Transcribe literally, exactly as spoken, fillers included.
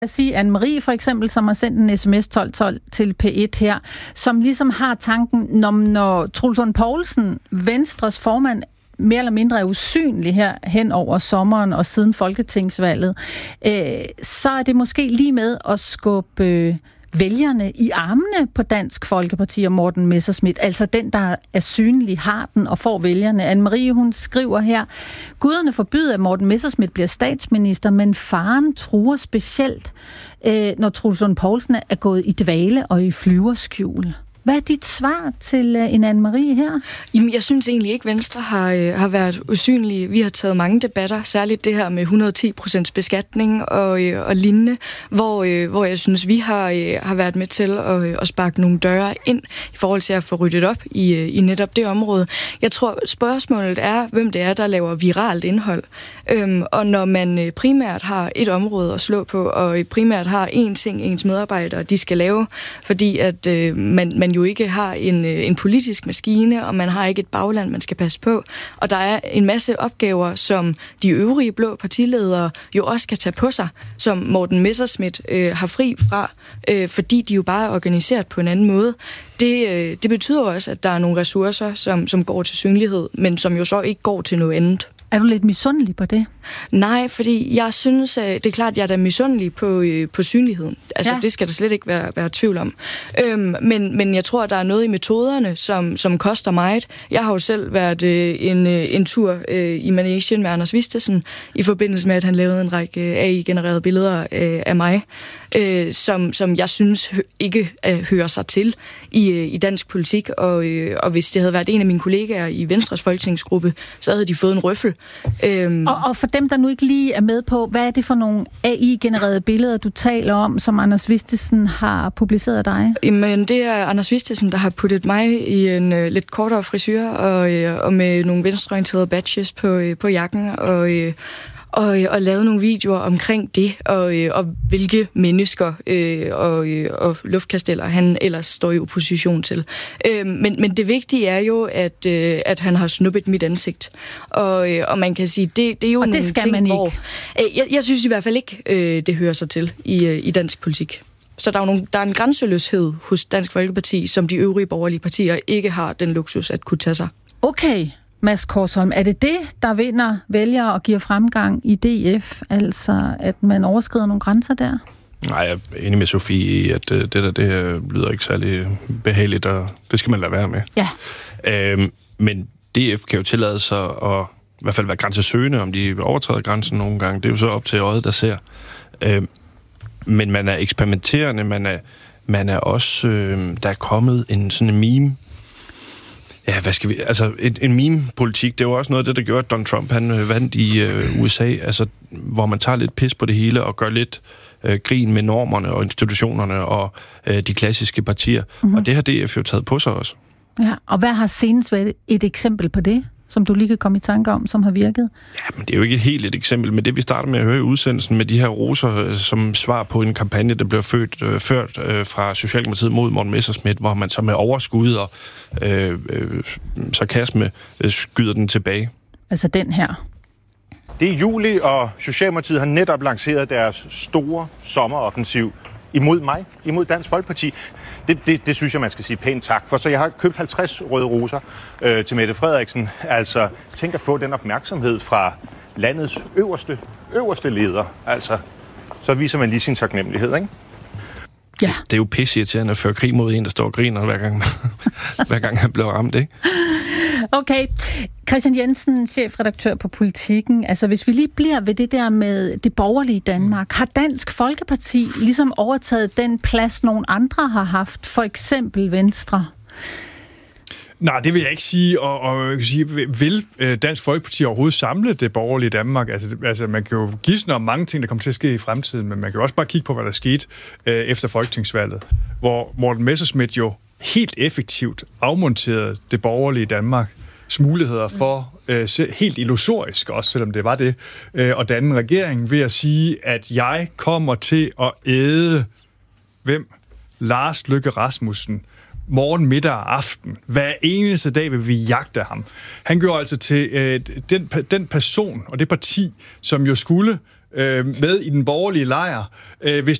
Jeg siger Anne-Marie for eksempel, som har sendt en sms tolv tolv til P et her, som ligesom har tanken, når, når Troels Lund Poulsen, Venstres formand, mere eller mindre er usynlig her hen over sommeren og siden folketingsvalget, øh, så er det måske lige med at skubbe øh, vælgerne i armene på Dansk Folkeparti og Morten Messerschmidt, altså den, der er synlig, har den og får vælgerne. Anne-Marie, hun skriver her, guderne forbyder, at Morten Messerschmidt bliver statsminister, men faren truer specielt, øh, når Troels Lund Poulsen er gået i dvale og i flyverskjul. Hvad er dit svar til uh, en Anne-Marie her? Jamen, jeg synes egentlig ikke, Venstre har, øh, har været usynlige. Vi har taget mange debatter, særligt det her med et hundrede og ti procent beskatning og, øh, og lignende, hvor, øh, hvor jeg synes, vi har, øh, har været med til at, øh, at sparke nogle døre ind i forhold til at få ryddet op i, øh, i netop det område. Jeg tror, spørgsmålet er, hvem det er, der laver viralt indhold. Øhm, og når man øh, primært har et område at slå på, og primært har én ting, ens medarbejdere, de skal lave, fordi at øh, man, man jo ikke har en, en politisk maskine, og man har ikke et bagland, man skal passe på. Og der er en masse opgaver, som de øvrige blå partiledere jo også skal tage på sig, som Morten Messerschmidt øh, har fri fra, øh, fordi de jo bare er organiseret på en anden måde. Det, øh, det betyder også, at der er nogle ressourcer, som, som går til synlighed, men som jo så ikke går til noget andet. Er du lidt misundelig på det? Nej, fordi jeg synes, det er klart, at jeg er da misundelig på, på synligheden. Altså, ja. Det skal der slet ikke være, være tvivl om. Øhm, men, men jeg tror, at der er noget i metoderne, som, som koster meget. Jeg har jo selv været øh, en, en tur øh, i Manesien med Anders Vistesen, i forbindelse med, at han lavede en række A I-genererede billeder øh, af mig, øh, som, som jeg synes ikke øh, hører sig til i, øh, i dansk politik. Og, øh, og hvis det havde været en af mine kollegaer i Venstres folketingsgruppe, så havde de fået en røffel. Øhm. Og, og for dem, der nu ikke lige er med på, hvad er det for nogle A I-genererede billeder, du taler om, som Anders Vistesen har publiceret af dig? Jamen, det er Anders Vistesen, der har puttet mig i en uh, lidt kortere frisyr, og, uh, og med nogle venstreorienterede badges på, uh, på jakken, og, uh, og, og lavet nogle videoer omkring det, og, uh, og hvilke mennesker uh, og, uh, og luftkasteller han ellers står i opposition til. Uh, men, men det vigtige er jo, at, uh, at han har snuppet mit ansigt. Og, uh, og man kan sige, det, det er jo og nogle det skal ting, man ikke. hvor... Uh, jeg, jeg synes i hvert fald ikke, uh, det hører sig til i, uh, i dansk politik. Så der er, nogle, der er en grænseløshed hos Dansk Folkeparti, som de øvrige borgerlige partier ikke har den luksus at kunne tage sig. Okay, Mads Korsholm, er det det, der vinder vælgere og giver fremgang i D F? Altså, at man overskrider nogle grænser der? Nej, jeg er enig med Sofie i, at det der, det her lyder ikke særlig behageligt, og det skal man lade være med. Ja. Øhm, men D F kan jo tillade sig at i hvert fald være grænsesøgende, om de overtræder grænsen nogle gange. Det er jo så op til øjet, der ser. Øhm, men man er eksperimenterende, man er, man er også... Øh, der er kommet en sådan en meme. Ja, hvad skal vi... Altså, en, en meme-politik, det var også noget af det, der gjorde, at Donald Trump, han øh, vandt i øh, U S A, altså, hvor man tager lidt pis på det hele og gør lidt øh, grin med normerne og institutionerne og øh, de klassiske partier. Mm-hmm. Og det har D F jo taget på sig også. Ja, og hvad har senest været et eksempel på det, som du lige kan komme i tanke om, som har virket? Ja, men det er jo ikke helt et eksempel, men det vi starter med at høre i udsendelsen med de her roser som svar på en kampagne, der blev ført, øh, ført øh, fra Socialdemokratiet mod Morten Messerschmidt, hvor man så med overskud og øh, øh, sarkasme øh, skyder den tilbage. Altså den her. Det er juli, og Socialdemokratiet har netop lanceret deres store sommeroffensiv imod mig, imod Dansk Folkeparti. Det, det, det synes jeg, man skal sige pænt tak for. Så jeg har købt halvtreds røde roser øh, til Mette Frederiksen. Altså, tænk at få den opmærksomhed fra landets øverste, øverste leder. Altså, så viser man lige sin taknemmelighed, ikke? Ja. Det er jo pisseirriterende at føre krig mod en, der står og griner, hver gang, hver gang han bliver ramt, ikke? Okay. Christian Jensen, chefredaktør på Politikken. Altså, hvis vi lige bliver ved det der med det borgerlige Danmark, har Dansk Folkeparti ligesom overtaget den plads, nogle andre har haft, for eksempel Venstre? Nej, det vil jeg ikke sige, og, og jeg kan sige, vil Dansk Folkeparti overhovedet samle det borgerlige Danmark? Altså, altså man kan jo gisne om mange ting, der kommer til at ske i fremtiden, men man kan jo også bare kigge på, hvad der skete øh, efter folketingsvalget, hvor Morten Messerschmidt jo helt effektivt afmonterede det borgerlige Danmarks muligheder for, øh, helt illusorisk også, selvom det var det, øh, at danne regering ved at sige, at jeg kommer til at æde hvem? Lars Løkke Rasmussen. Morgen, middag og aften. Hver eneste dag vil vi jagte ham. Han gjorde altså til øh, den, den person og det parti, som jo skulle øh, med i den borgerlige lejr, øh, hvis